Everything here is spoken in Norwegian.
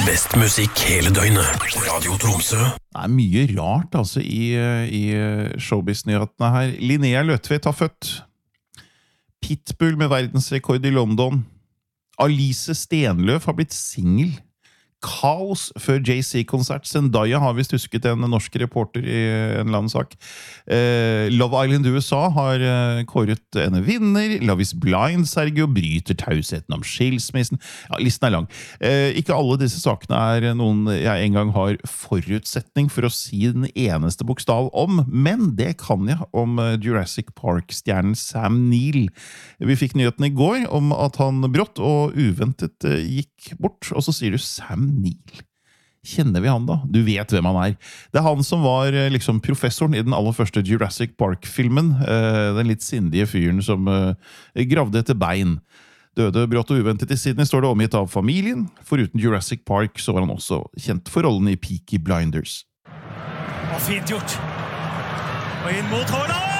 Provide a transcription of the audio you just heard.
Best musikk hele døgnet. Radio Tromsø. Det mye rart altså i showbiz-nyhetene her. Linnea Løtvedt har født. Pitbull med verdensrekord i London. Alice Stenløf har blitt single. Kaos før JC-konsert. Zendaya har vist husket en norsk reporter i en eller annen sak. Love Island USA har kåret en vinner. Love is Blind, Sergio, bryter tausheten om skilsmissen. Ja, listen lang. Ikke alle disse sakene noen jeg en gang har forutsetning for å si den eneste bokstav om, men det kan jeg om Jurassic Park-stjernen Sam Neill. Vi fikk nyheten i går om at han brått og uventet gikk bort, og så sier du Sam Neill. Kjenner vi han da? Du vet hvem han Det han som var liksom professoren i den aller første Jurassic Park-filmen. Den litt sindige fyren som gravde etter bein. Døde brått og uventet i Sydney, står det omgitt av familien. Foruten Jurassic Park så var han også kjent for rollen i Peaky Blinders. Og fint gjort. Og inn mot Haaland!